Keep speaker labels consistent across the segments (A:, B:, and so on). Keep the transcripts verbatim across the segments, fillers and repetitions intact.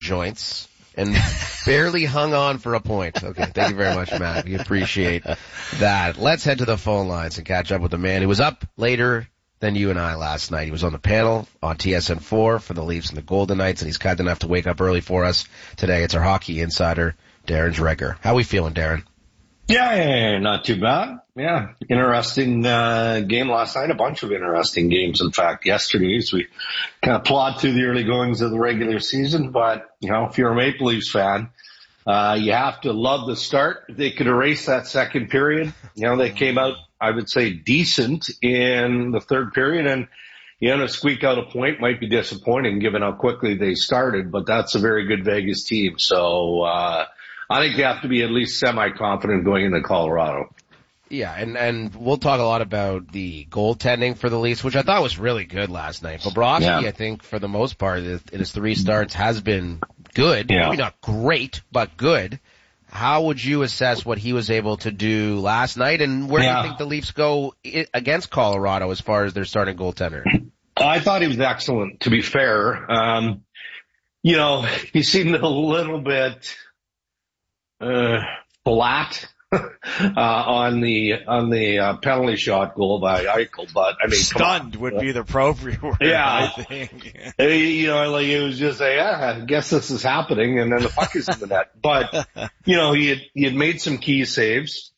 A: joints and barely hung on for a point. Okay, thank you very much, Matt. We appreciate that. Let's head to the phone lines and catch up with the man who was up later than you and I last night. He was on the panel on T S N four for the Leafs and the Golden Knights, and he's kind enough to wake up early for us today. It's our hockey insider, Darren Dreger. How we feeling, Darren?
B: Yeah, yeah, yeah, not too bad. Yeah, interesting uh, game last night. A bunch of interesting games, in fact, yesterday. So we kind of plod through the early goings of the regular season. But, you know, if you're a Maple Leafs fan, uh, you have to love the start. If they could erase that second period, you know, they came out, I would say, decent in the third period. And, you know, to squeak out a point might be disappointing given how quickly they started. But that's a very good Vegas team. So, uh, I think you have to be at least semi-confident going into Colorado.
A: Yeah, and, and we'll talk a lot about the goaltending for the Leafs, which I thought was really good last night. Bobrovsky, yeah. I think, for the most part, in his three starts has been good.
B: Yeah.
A: Maybe not great, but good. How would you assess what he was able to do last night, and where yeah. do you think the Leafs go against Colorado as far as their starting goaltender?
B: I thought he was excellent, to be fair. Um, you know, he seemed a little bit... Uh, flat, uh, on the, on the, uh, penalty shot goal by Eichel, but I mean,
C: stunned would be the appropriate word,
B: yeah.
C: I think.
B: You know, like it was just like, yeah, I guess this is happening, and then the puck is in the net. But, you know, he had, he had made some key saves,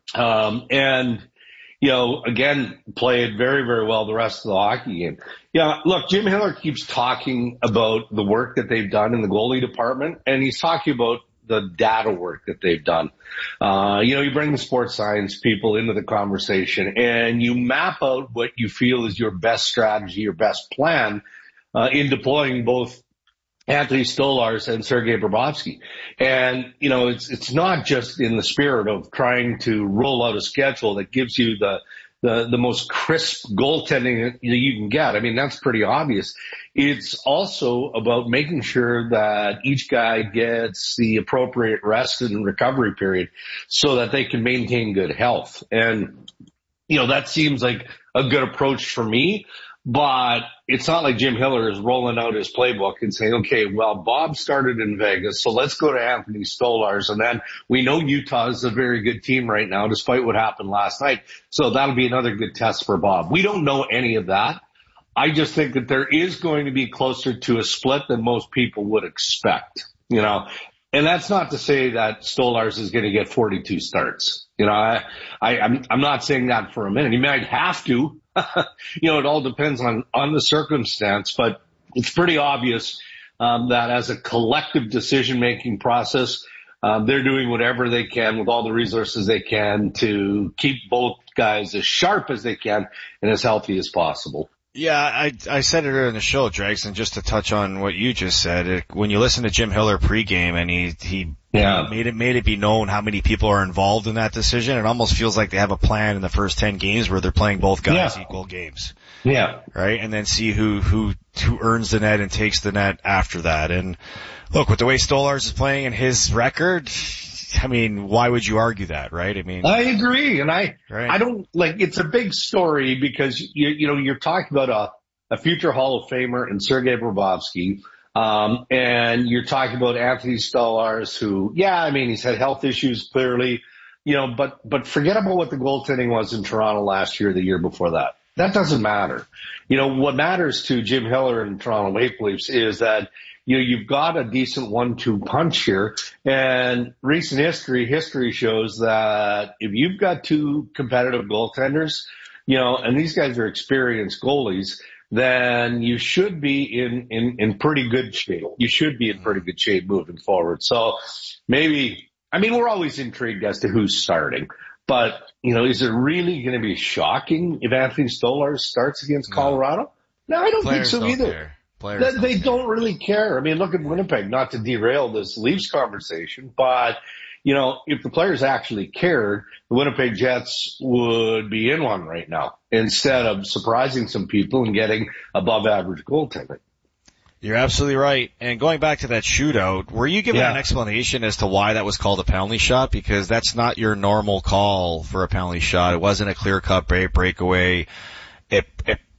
B: um, and, you know, again, played very, very well the rest of the hockey game. Yeah, look, Jim Hiller keeps talking about the work that they've done in the goalie department, and he's talking about the data work that they've done. Uh, you know, you bring the sports science people into the conversation and you map out what you feel is your best strategy, your best plan, uh, in deploying both Anthony Stolarz and Sergei Bobrovsky. And, you know, it's, it's not just in the spirit of trying to roll out a schedule that gives you the, the, the most crisp goaltending that you can get. I mean, that's pretty obvious. It's also about making sure that each guy gets the appropriate rest and recovery period so that they can maintain good health. And, you know, that seems like a good approach for me. But it's not like Jim Hiller is rolling out his playbook and saying, okay, well, Bob started in Vegas, so let's go to Anthony Stolarz. And then we know Utah is a very good team right now, despite what happened last night. So that'll be another good test for Bob. We don't know any of that. I just think that there is going to be closer to a split than most people would expect, you know. And that's not to say that Stolarz is going to get forty-two starts. You know, I, I, I'm, I'm not saying that for a minute. He might have to. You know, it all depends on, on the circumstance, but it's pretty obvious, um, that as a collective decision-making process, um, they're doing whatever they can with all the resources they can to keep both guys as sharp as they can and as healthy as possible.
C: Yeah, I, I said it earlier in the show, Dregs, and just to touch on what you just said, it, when you listen to Jim Hiller pregame and he, he,
B: yeah.
C: he made it, made it be known how many people are involved in that decision, it almost feels like they have a plan in the first ten games where they're playing both guys
B: yeah.
C: equal games.
B: Yeah.
C: Right? And then see who, who, who earns the net and takes the net after that. And look, with the way Stolarz is playing and his record, I mean, why would you argue that, right? I mean,
B: I agree. And I,
C: right?
B: I don't like, it's a big story because you, you know, you're talking about a, a future Hall of Famer in Sergei Bobrovsky. Um, and you're talking about Anthony Stolarz who, yeah, I mean, he's had health issues clearly, you know, but, but forget about what the goaltending was in Toronto last year, the year before that. That doesn't matter. You know, what matters to Jim Hiller and Toronto Maple Leafs is that, you know, you've got a decent one two punch here, and recent history, history shows that if you've got two competitive goaltenders, you know, and these guys are experienced goalies, then you should be in, in, in pretty good shape. You should be in pretty good shape moving forward. So maybe, I mean, we're always intrigued as to who's starting, but, you know, is it really going to be shocking if Anthony Stolarz starts against Colorado? No, I don't
C: Players
B: think so
C: don't
B: either.
C: Care. They,
B: don't they don't really care. I mean, look at Winnipeg, not to derail this Leafs conversation, but, you know, if the players actually cared, the Winnipeg Jets would be in one right now instead of surprising some people and getting above average goaltending.
C: You're absolutely right. And going back to that shootout, were you given
B: yeah.
C: an explanation as to why that was called a penalty shot? Because that's not your normal call for a penalty shot. It wasn't a clear-cut break, breakaway. It, it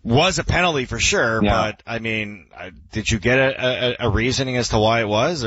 C: was a penalty for sure,
B: Yeah.
C: but I mean, did you get a, a, a reasoning as to why it was?